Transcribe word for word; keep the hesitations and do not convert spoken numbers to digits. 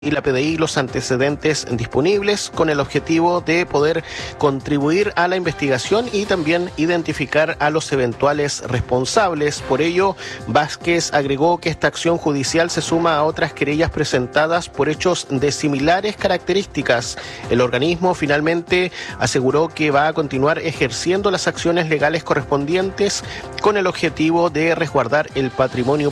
y la P D I los antecedentes disponibles con el objetivo de poder contribuir a la investigación y también identificar a los eventuales responsables. Por ello, Vázquez agregó que esta acción judicial se suma a otras querellas presentadas por hechos de similares características. El organismo finalmente aseguró que va a continuar ejerciendo las acciones legales correspondientes con el objetivo de resguardar el patrimonio